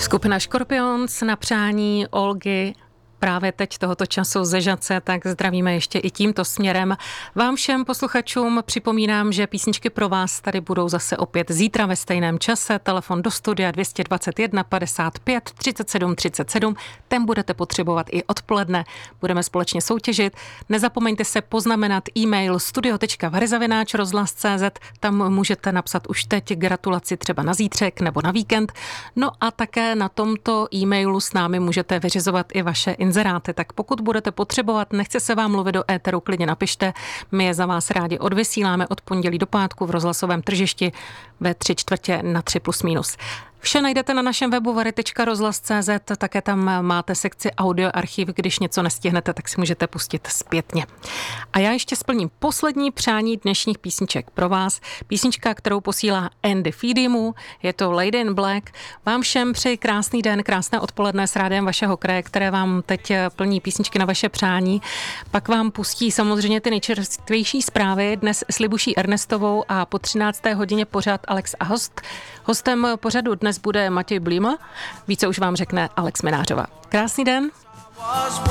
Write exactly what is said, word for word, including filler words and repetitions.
Skupina Scorpions na přání Olgy právě teď tohoto času ze Žatce, tak zdravíme ještě i tímto směrem. Vám všem posluchačům připomínám, že písničky pro vás tady budou zase opět zítra ve stejném čase. Telefon do studia dvě stě dvacet jedna padesát pět třicet sedm třicet sedm. Ten budete potřebovat i odpoledne. Budeme společně soutěžit. Nezapomeňte se poznamenat e-mail studio tečka vary zavináč rozhlas tečka cé zet. Tam můžete napsat už teď gratulaci třeba na zítřek nebo na víkend. No a také na tomto e-mailu s námi můžete vyřizovat i vaše inzeráty. Tak pokud budete potřebovat, nechce se vám mluvit do éteru, klidně napište. My je za vás rádi odvysíláme od pondělí do pátku v rozhlasovém tržišti ve tři čtvrtě na tři plus minus. Vše najdete na našem webu vary tečka rozhlas tečka cé zet, také tam máte sekci audio archiv, když něco nestihnete, tak si můžete pustit zpětně. A já ještě splním poslední přání dnešních písniček pro vás. Písnička, kterou posílá Andy Fidimu, je to Lady in Black. Vám všem přeji krásný den, krásné odpoledne s rádiem vašeho kraje, které vám teď plní písničky na vaše přání. Pak vám pustí samozřejmě ty nejčerstvější zprávy, dnes s Libuší Ernestovou a po třinácté hodině pořad Alex a host. Hostem pořadu dnes bude Matěj Blíma, více už vám řekne Alex Minářová. Krásný den.